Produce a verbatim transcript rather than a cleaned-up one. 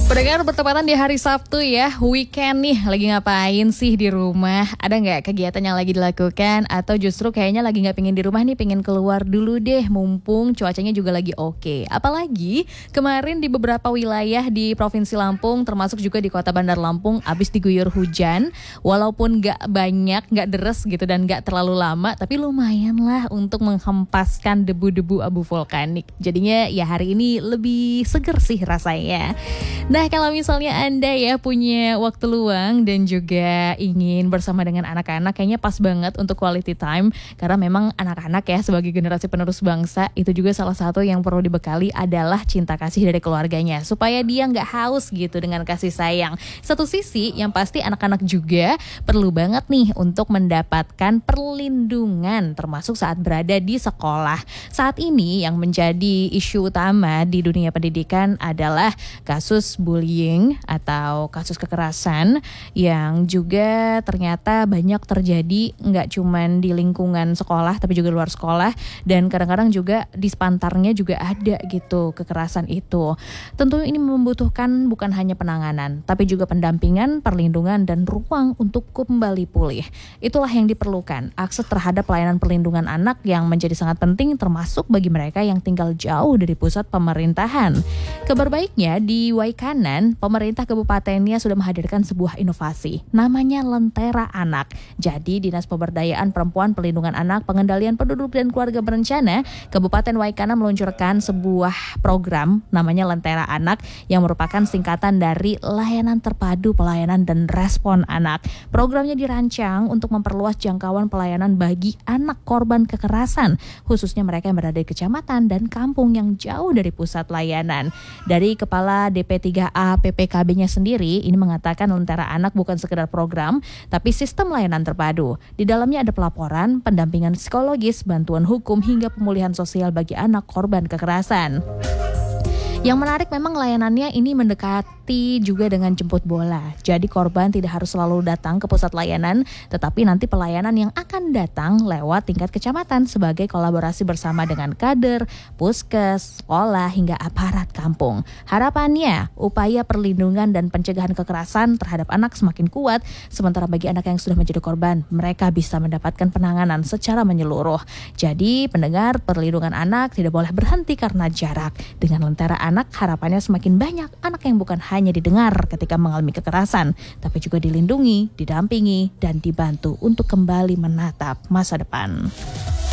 Pendengar, bertepatan di hari Sabtu ya, weekend nih, lagi ngapain sih di rumah? Ada nggak kegiatan yang lagi dilakukan? Atau justru kayaknya lagi nggak pengen di rumah nih, pengen keluar dulu deh, mumpung cuacanya juga lagi oke. Apalagi kemarin di beberapa wilayah di Provinsi Lampung, termasuk juga di Kota Bandar Lampung, abis diguyur hujan. Walaupun nggak banyak, nggak deres gitu dan nggak terlalu lama, tapi lumayan lah untuk menghempaskan debu-debu abu vulkanik. Jadinya ya hari ini lebih seger sih rasanya. Nah, kalau misalnya Anda ya punya waktu luang dan juga ingin bersama dengan anak-anak, kayaknya pas banget untuk quality time. Karena memang anak-anak ya sebagai generasi penerus bangsa, itu juga salah satu yang perlu dibekali adalah cinta kasih dari keluarganya. Supaya dia nggak haus gitu dengan kasih sayang. Satu sisi yang pasti anak-anak juga perlu banget nih untuk mendapatkan perlindungan, termasuk saat berada di sekolah. Saat ini yang menjadi isu utama di dunia pendidikan adalah kasus bullying atau kasus kekerasan yang juga ternyata banyak terjadi nggak cuman di lingkungan sekolah tapi juga luar sekolah, dan kadang-kadang juga di sepantarnya juga ada gitu kekerasan itu. Tentu ini membutuhkan bukan hanya penanganan tapi juga pendampingan, perlindungan dan ruang untuk kembali pulih. Itulah yang diperlukan, akses terhadap pelayanan perlindungan anak yang menjadi sangat penting termasuk bagi mereka yang tinggal jauh dari pusat pemerintahan. Kabar baiknya di Waikanan, pemerintah kabupatennya sudah menghadirkan sebuah inovasi, namanya Lentera Anak. Jadi Dinas Pemberdayaan Perempuan, Perlindungan Anak, Pengendalian Penduduk dan Keluarga Berencana, Kabupaten Waikanan meluncurkan sebuah program namanya Lentera Anak yang merupakan singkatan dari Layanan Terpadu Pelayanan dan Respon Anak. Programnya dirancang untuk memperluas jangkauan pelayanan bagi anak korban kekerasan, khususnya mereka yang berada di kecamatan dan kampung yang jauh dari pusat layanan. Dari Kepala D P tiga A P P K B-nya sendiri, ini mengatakan Lentera Anak bukan sekedar program, tapi sistem layanan terpadu. Di dalamnya ada pelaporan, pendampingan psikologis, bantuan hukum, hingga pemulihan sosial bagi anak korban kekerasan. Yang menarik memang layanannya ini mendekati juga dengan jemput bola. Jadi korban tidak harus selalu datang ke pusat layanan, tetapi nanti pelayanan yang akan datang lewat tingkat kecamatan sebagai kolaborasi bersama dengan kader, puskes, sekolah, hingga aparat kampung. Harapannya, upaya perlindungan dan pencegahan kekerasan terhadap anak semakin kuat, sementara bagi anak yang sudah menjadi korban, mereka bisa mendapatkan penanganan secara menyeluruh. Jadi, pendengar, perlindungan anak tidak boleh berhenti karena jarak. Dengan Lentera Anak, harapannya semakin banyak anak yang bukan hanya didengar ketika mengalami kekerasan, tapi juga dilindungi, didampingi, dan dibantu untuk kembali menatap masa depan.